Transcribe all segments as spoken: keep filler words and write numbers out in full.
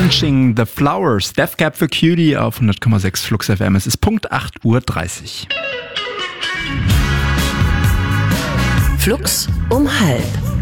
Punching the Flowers, Death Cab for Cutie auf hundert Komma sechs Flux F M. Es ist Punkt acht Uhr dreißig. Flux um halb.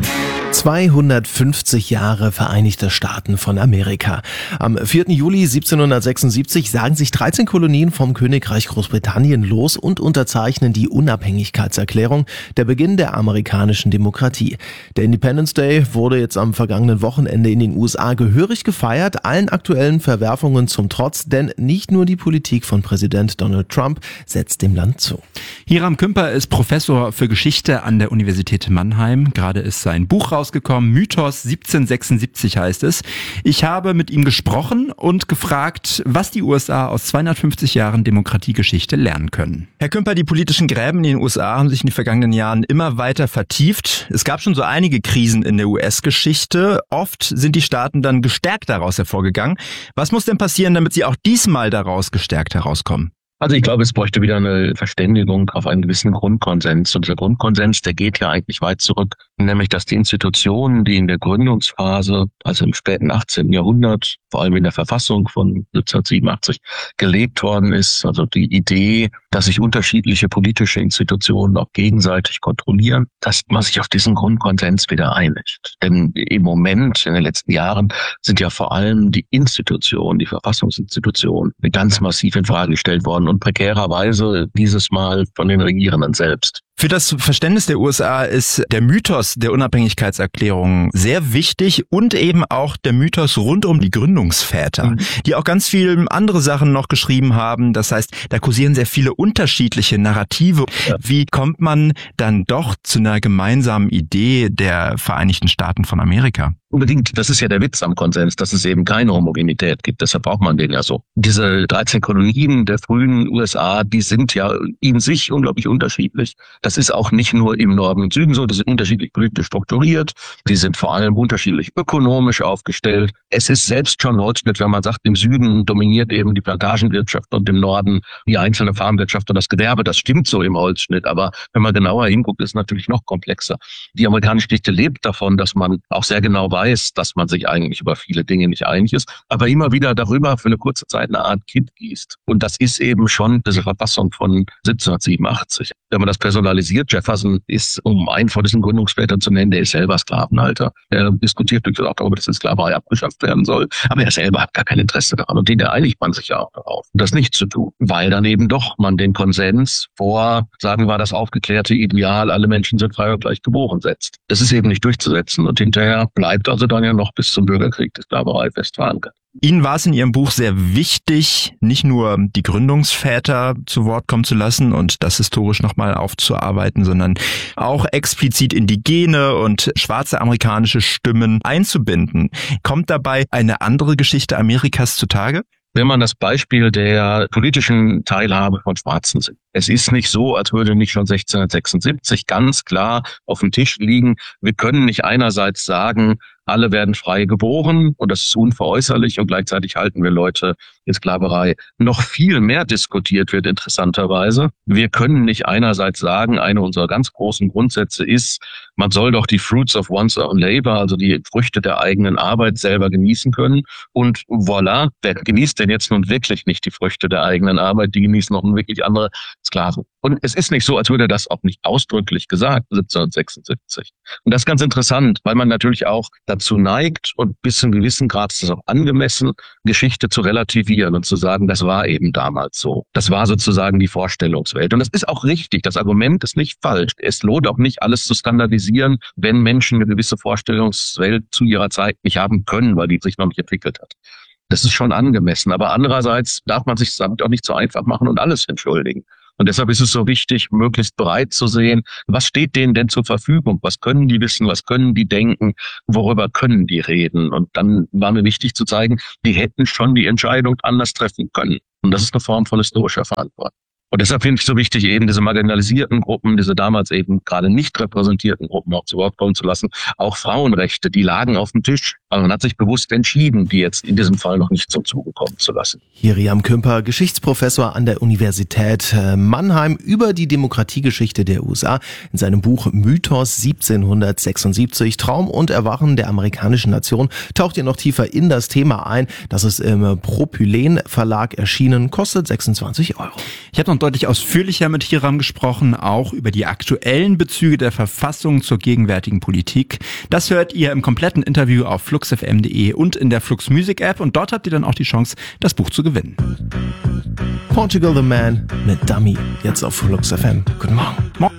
zweihundertfünfzig Jahre Vereinigte Staaten von Amerika. Am vierten Juli siebzehnhundertsechsundsiebzig sagen sich dreizehn Kolonien vom Königreich Großbritannien los und unterzeichnen die Unabhängigkeitserklärung, der Beginn der amerikanischen Demokratie. Der Independence Day wurde jetzt am vergangenen Wochenende in den U S A gehörig gefeiert, allen aktuellen Verwerfungen zum Trotz, denn nicht nur die Politik von Präsident Donald Trump setzt dem Land zu. Hiram Kümper ist Professor für Geschichte an der Universität Mannheim. Gerade ist sein Buch rausgekommen. Mythos siebzehnhundertsechsundsiebzig heißt es. Ich habe mit ihm gesprochen und gefragt, was die U S A aus zweihundertfünfzig Jahren Demokratiegeschichte lernen können. Herr Kümper, die politischen Gräben in den U S A haben sich in den vergangenen Jahren immer weiter vertieft. Es gab schon so einige Krisen in der U S-Geschichte. Oft sind die Staaten dann gestärkt daraus hervorgegangen. Was muss denn passieren, damit sie auch diesmal daraus gestärkt herauskommen? Also ich glaube, es bräuchte wieder eine Verständigung auf einen gewissen Grundkonsens. Und dieser Grundkonsens, der geht ja eigentlich weit zurück, nämlich dass die Institutionen, die in der Gründungsphase, also im späten achtzehnten Jahrhundert, vor allem in der Verfassung von siebzehnhundertsiebenundachtzig gelegt worden ist, also die Idee, dass sich unterschiedliche politische Institutionen auch gegenseitig kontrollieren, dass man sich auf diesen Grundkonsens wieder einigt. Denn im Moment, in den letzten Jahren, sind ja vor allem die Institutionen, die Verfassungsinstitutionen, ganz massiv in Frage gestellt worden und prekärerweise dieses Mal von den Regierenden selbst. Für das Verständnis der U S A ist der Mythos der Unabhängigkeitserklärung sehr wichtig und eben auch der Mythos rund um die Gründungsväter, mhm. die auch ganz viele andere Sachen noch geschrieben haben. Das heißt, da kursieren sehr viele unterschiedliche Narrative. Ja. Wie kommt man dann doch zu einer gemeinsamen Idee der Vereinigten Staaten von Amerika? Unbedingt. Das ist ja der Witz am Konsens, dass es eben keine Homogenität gibt. Deshalb braucht man den ja so. Diese dreizehn Kolonien der frühen U S A, die sind ja in sich unglaublich unterschiedlich. Das ist auch nicht nur im Norden und Süden so. Die sind unterschiedlich politisch strukturiert. Die sind vor allem unterschiedlich ökonomisch aufgestellt. Es ist selbst schon Holzschnitt, wenn man sagt, im Süden dominiert eben die Plantagenwirtschaft und im Norden die einzelne Farmwirtschaft und das Gewerbe. Das stimmt so im Holzschnitt. Aber wenn man genauer hinguckt, ist es natürlich noch komplexer. Die amerikanische Geschichte lebt davon, dass man auch sehr genau weiß, dass man sich eigentlich über viele Dinge nicht einig ist, aber immer wieder darüber für eine kurze Zeit eine Art Kind gießt. Und das ist eben schon diese Verfassung von siebzehnhundertsiebenundachtzig. Wenn man das personalisiert, Jefferson ist, um einen von diesen Gründungsvätern zu nennen, der ist selber Sklavenhalter. Er diskutiert durchaus auch darüber, dass die Sklaverei abgeschafft werden soll, aber er selber hat gar kein Interesse daran und den einigt man sich ja auch darauf, das nicht zu tun, weil dann eben doch man den Konsens vor, sagen wir, das aufgeklärte Ideal, alle Menschen sind frei und gleich geboren, setzt. Das ist eben nicht durchzusetzen und hinterher bleibt also dann ja noch bis zum Bürgerkrieg die Sklaverei fest verankert. Ihnen war es in Ihrem Buch sehr wichtig, nicht nur die Gründungsväter zu Wort kommen zu lassen und das historisch nochmal aufzuarbeiten, sondern auch explizit indigene und schwarze amerikanische Stimmen einzubinden. Kommt dabei eine andere Geschichte Amerikas zutage? Wenn man das Beispiel der politischen Teilhabe von Schwarzen sieht. Es ist nicht so, als würde nicht schon sechzehnhundertsechsundsiebzig ganz klar auf dem Tisch liegen. Wir können nicht einerseits sagen, alle werden frei geboren und das ist unveräußerlich und gleichzeitig halten wir Leute in Sklaverei. Noch viel mehr diskutiert wird interessanterweise. Wir können nicht einerseits sagen, eine unserer ganz großen Grundsätze ist, man soll doch die fruits of one's own labor, also die Früchte der eigenen Arbeit selber genießen können. Und voilà, wer genießt denn jetzt nun wirklich nicht die Früchte der eigenen Arbeit? Die genießen noch wirklich andere Sklaven. Und es ist nicht so, als würde das auch nicht ausdrücklich gesagt, siebzehnhundertsechsundsiebzig. Und das ist ganz interessant, weil man natürlich auch dazu neigt und bis zu einem gewissen Grad ist es auch angemessen, Geschichte zu relativieren und zu sagen, das war eben damals so. Das war sozusagen die Vorstellungswelt. Und das ist auch richtig. Das Argument ist nicht falsch. Es lohnt auch nicht, alles zu standardisieren, wenn Menschen eine gewisse Vorstellungswelt zu ihrer Zeit nicht haben können, weil die sich noch nicht entwickelt hat. Das ist schon angemessen. Aber andererseits darf man sich damit auch nicht so einfach machen und alles entschuldigen. Und deshalb ist es so wichtig, möglichst bereit zu sehen, was steht denen denn zur Verfügung? Was können die wissen? Was können die denken? Worüber können die reden? Und dann war mir wichtig zu zeigen, die hätten schon die Entscheidung anders treffen können. Und das ist eine Form von historischer Verantwortung. Und deshalb finde ich so wichtig, eben diese marginalisierten Gruppen, diese damals eben gerade nicht repräsentierten Gruppen auch zu Wort kommen zu lassen. Auch Frauenrechte, die lagen auf dem Tisch. Aber man hat sich bewusst entschieden, die jetzt in diesem Fall noch nicht zum Zuge kommen zu lassen. Hiriam Kümper, Geschichtsprofessor an der Universität Mannheim, über die Demokratiegeschichte der U S A in seinem Buch Mythos siebzehnhundertsechsundsiebzig, Traum und Erwachen der amerikanischen Nation, taucht ihr noch tiefer in das Thema ein. Das ist im Propylen Verlag erschienen, kostet sechsundzwanzig Euro. Ich habe noch deutlich ausführlicher mit Hiriam gesprochen, auch über die aktuellen Bezüge der Verfassung zur gegenwärtigen Politik. Das hört ihr im kompletten Interview auf flux f m punkt de und in der Flux Music App, und dort habt ihr dann auch die Chance, das Buch zu gewinnen. Portugal the Man mit Dummy, jetzt auf Flux F M. Guten Morgen. Morgen.